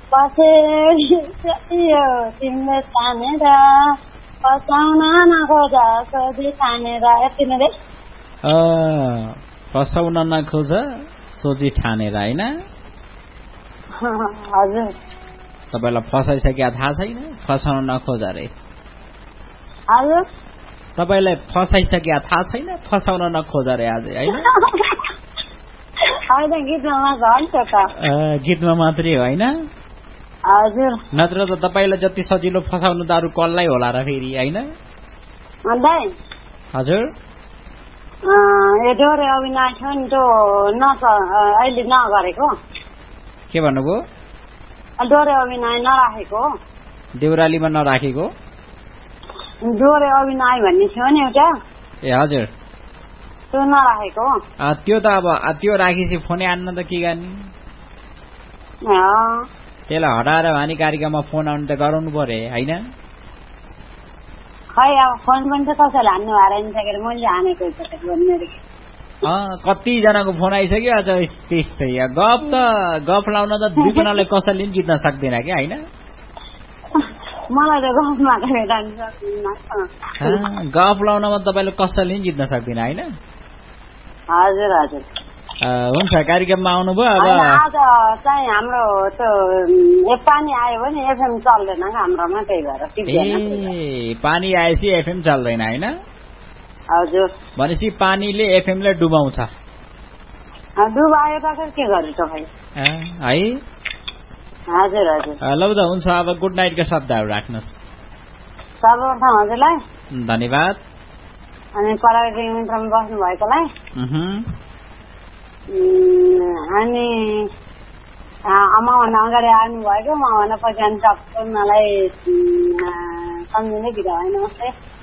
तिमीले तानेर फसाउन नखोज सोझी ठानेर यति नै रे फसाउन नखोज सोझी ठानेर हैन हजुर तपाईलाई फसाइसक्या थाहा छैन फसाउन नखोज रे हजुर तपाईलाई फसाइसक्या थाहा छैन फसाउन नखोज रे आज हैन गीतमा मात्रै हो हैन हजुर नत्र त तपाईलाई जति सजिलो फसाउनु त अरु कसलाई होला र फेरि हैन हजुर यो डोरे अभिनय छ नि त्यो अहिले नगरेको के भन्नुभयो डोरे अभिनय नराखेको देउरालीमा नराखेको डोरे अभिनय भन्ने थियो नि एउटा ए हजुर त्यो नराखेको त्यो त अब त्यो राखेपछि फोनै आन्न त के गर्ने त्यसलाई हटाएर भानी कार्यक्रममा फोन आउनु त गराउनु पर्यो हैन खै अब फोन पनि त कसैले हान्नु भएर मैले हानेको कति जनाको फोन आइसक्यो आज त्यस्तै गफ लाउन त दुईजनाले कसैले पनि जित्न सक्दैन क्या हैन मलाई त गफ लाउनमा तपाईँले कसैले पनि जित्न सक्दैन हैन हजुर हजुर हुन्छ कार्यक्रममा आउनुभयो अब आज चाहिँ हाम्रो त्यो पानी आयो भने एफएम चल्दैन हाम्रोमा त्यही भएर पानी आएपछि एफएम चल्दैन हैन हजुर भनेपछि पानीले एफएमलाई डुबाउँछ डुबायो त के गर्नु त खै है हजुर हजुर ल त हुन्छ अब गुड नाइटका शब्दहरू राख्नुहोस् सर्वप्रथम हजुरलाई धन्यवाद अनि पराइटी मित्रमा बस्नु भएकोलाई अनि आमाभन्दा अगाडि आउनु भएको उहाँभन्दा पछि अनि सबैलाई सम्झिँदै बिदा भयो नमस्ते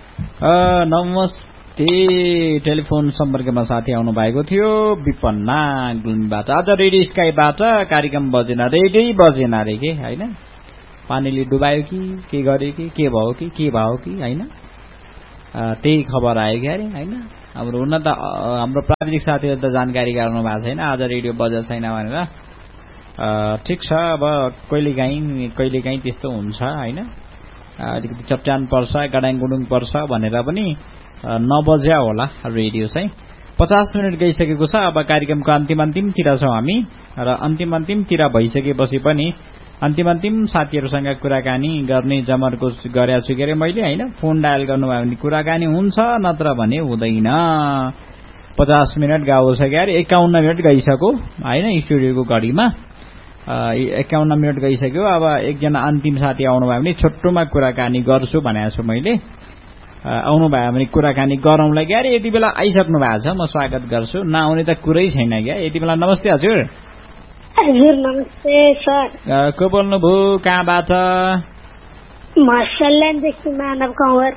नमस्ते टेलिफोन सम्पर्कमा साथी आउनु भएको थियो विपन्ना गुल्मीबाट आज रेडियो स्काईबाट कार्यक्रम बजेन रेडियो बजेन अरे के हैन पानीले डुबायो कि के गर्यो कि के भयो कि हैन त्यही खबर आयो कि अरे हैन हाम्रो हुन त हाम्रो प्राविधिक साथीहरु त जानकारी गराउनु भएको छैन आज रेडियो बजेको छैन भनेर ठिक छ अब कहिलेकाहीँ त्यस्तो हुन्छ हैन अलिकति चप्चान पर्छ गडाङ गुडुङ पर्छ भनेर पनि नबज्या होला रेडियो चाहिँ 50 मिनेट गइसकेको छ अब कार्यक्रमको अन्तिमतिर छौं हामी र अन्तिमतिर भइसकेपछि पनि अन्तिम साथीहरुसँग कुराकानी गर्ने जमरको गरेको छु के मैले हैन फोन डायल गर्नुभयो भने कुराकानी हुन्छ नत्र भने हुँदैन 50 मिनेट गाउँ छ यार 51 मिनेट गइसक्यो हैन स्टुडियोको घडीमा 51 मिनेट गइसक्यो अब एकजना अन्तिम साथी आउनु भयो भने छोटोमा कुराकानी गर्छु भनेको छु मैले आउनु भयो भने कुराकानी गरौँला यार यति बेला आइसक्नु भएको छ म स्वागत गर्छु नआउने त कुरै छैन क्या यति बेला नमस्ते हजुर हजुर नमस्ते सर को बोल्नुभयो कहाँबाट मसल्यानदेखि मानव कुँवर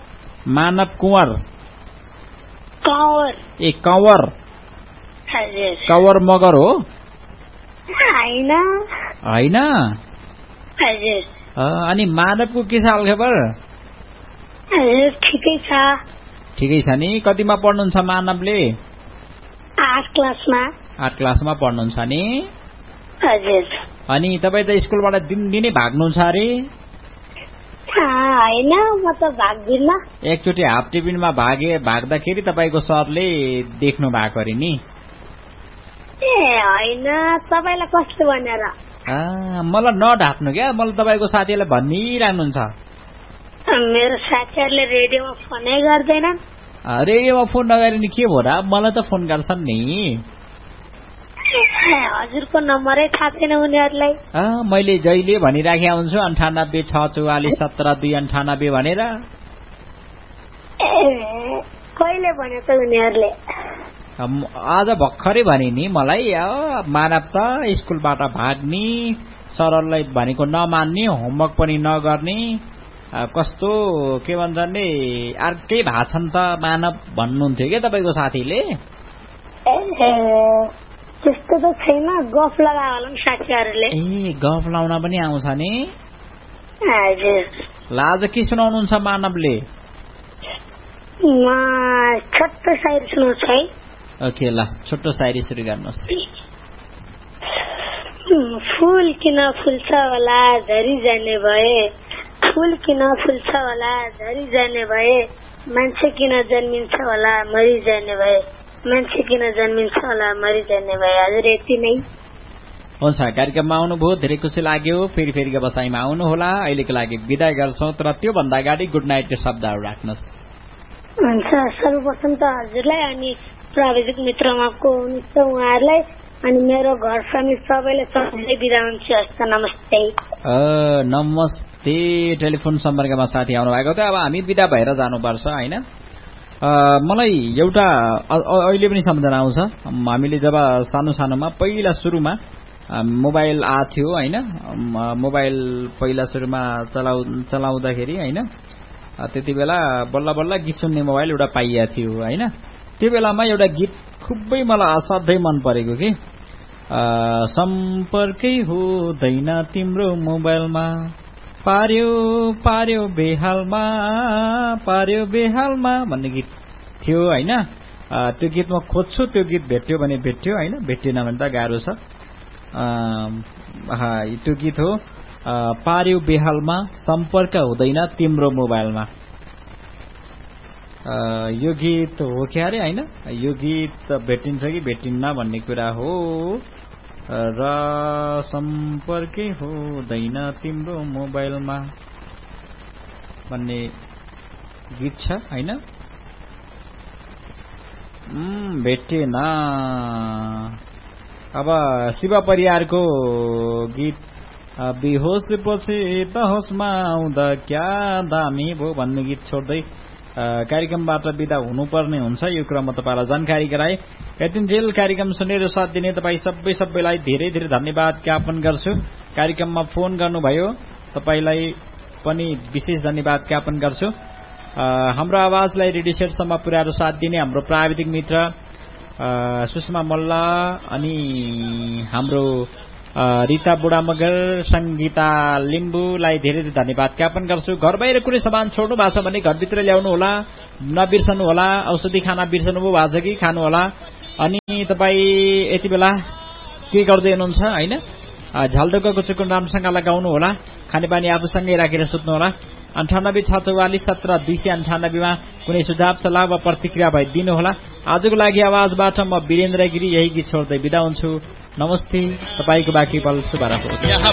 ए कंवर हजुर कंवर मगर हो हैन हजुर अनि मानवको के छ हालखबर हजुर ठिकै छ नि कतिमा पढ्नुहुन्छ मानवले 8 क्लासमा पढ्नुहुन्छ नि हजुर अनि तपाई त स्कुलबाट दिनदिनै भाग्नुहुन्छ अरे हैन म त भाग्दिन एकचोटी हाफ टिफिनमा भाग्दाखेरि तपाईको सरले देख्नु भएको रे नि ए हैन तपाईलाई कस्तो भनेर मलाई नढाप्नु क्या मलाई तपाईको साथीहरुले भनिराख्नुहुन्छ मेरो साथीहरुले रेडियोमा फोनै गर्दैनन् रेडियोमा फोन नगरे नि के भो र मलाई त फोन गर्छन् नि हजुरको नम्बरै थाहा छैन उनीहरुलाई मैले जहिले भनिराखेको हुन्छु 9864170298 भनेर कहिले भने त उनीहरुले आज भर्खरै भने नि मलाई मानव त स्कुलबाट भाग्ने सरलाई भनेको नमान्ने होमवर्क पनि नगर्ने कस्तो के भन्छन् नि अर्कै भाषण त मानव भन्नुहुन्थ्यो के तपाईको साथीले त्यस्तो त छैन गफ लगायो होला साथीहरुले ए गफ लाउन पनि आउँछ नि हजुर लाज के सुनाउनुहुन्छ मानवले छोटो शायरी सुनाउँछु है ओके ल छोटो शायरी सुरु गर्नुहोस् फूल किन फुल्छ होला झरी जाने भए, फूल किन फुल्छ होला झरी जाने भए, मान्छे किन जन्मिन्छ होला मरि जाने भए, मान्छे किन जन्मिन्छ होला मरि जाने भए। हजुर यति नै हुन्छ। कार्यक्रममा आउनुभयो, धेरै खुसी लाग्यो। फेरि बसाइमा आउनु होला। अहिलेको लागि बिदा गर्छौँ, तर त्योभन्दा अगाडि गुड नाइटको शब्दहरू राख्नुहोस्। हुन्छ। सर्वप्रथम त हजुरलाई अनि प्राविधिक मित्रमा को हुनुहुन्छ उहाँहरूलाई अनि मेरो घर समेत सबैले सम्झँदै बिदा हुन्छु। हस्त नमस्ते। नमस्ते। टेलिफोन सम्पर्कमा साथी आउनु भएको थियो। अब हामी बिदा भएर जानुपर्छ होइन। मलाई एउटा अहिले पनि सम्झना आउँछ। हामीले जब सानोमा पहिला सुरुमा मोबाइल आथ्यो होइन, मोबाइल पहिला सुरुमा चलाउँदाखेरि होइन, त्यति बेला बल्ल बल्ल गीत सुन्ने मोबाइल एउटा पाइया थियो होइन। त्यो बेलामा एउटा गीत खुबै मलाई असाध्यै मन परेको कि सम्पर्कै हुँदैन तिम्रो मोबाइलमा, पार्यो पार्यो बेहालमा, पार्यो बेहालमा भन्ने गीत थियो होइन। त्यो गीत म खोज्छु, त्यो गीत भेट्यो भने भेट्यो होइन, भेटिएन भने त गाह्रो छ। त्यो गीत हो पार्यो बेहालमा सम्पर्क हुँदैन तिम्रो मोबाइलमा। यो गीत हो क्या अरे होइन, यो गीत भेटिन्छ कि भेटिन्न भन्ने कुरा हो। र सम्पर्कै हुँदैन तिम्रो मोबाइलमा भन्ने गीत छ होइन। भेटेन। अब शिव परियारको गीत बेहोस पछि त होसमा आउँदा क्या दामी भयो भन्ने गीत छोड्दै कार्यक्रमबाट बिदा हुनुपर्ने हुन्छ। यो कुरा म तपाईँलाई जानकारी गराएँ। यतिन्जेल कार्यक्रम सुनेर साथ दिने तपाईँ सबैलाई धेरै धेरै धन्यवाद ज्ञापन गर्छु। कार्यक्रममा फोन गर्नुभयो तपाईँलाई पनि विशेष धन्यवाद ज्ञापन गर्छु। हाम्रो आवाजलाई रेडियो सेटसम्म पुर्याएर साथ दिने हाम्रो प्राविधिक मित्र सुषमा मल्ल अनि हाम्रो रिता बुढा मगर, संगीता लिम्बुलाई धेरै धेरै धन्यवाद ज्ञापन गर्छु। घर बाहिर कुनै सामान छोड्नु भएको छ भने घरभित्र ल्याउनु होला, नबिर्सनु होला। औषधि खाना बिर्सनु भयो छ कि खानु होला। अनि तपाईँ यति बेला के गर्दै हुनुहुन्छ होइन, झालडोकाको चुकुन राम्रोसँग लगाउनु होला। खानेपानी आफूसँगै राखेर सुत्नु होला। 9864470298 मा कुनै सुझाव सल्लाह वा प्रतिक्रिया भए दिनुहोला। आजको लागि आवाजबाट म वीरेन्द्र गिरी यही गीत छोड्दै बिदा हुन्छु। नमस्ते। तपाईँको बाँकी पल शुभ रहोस्।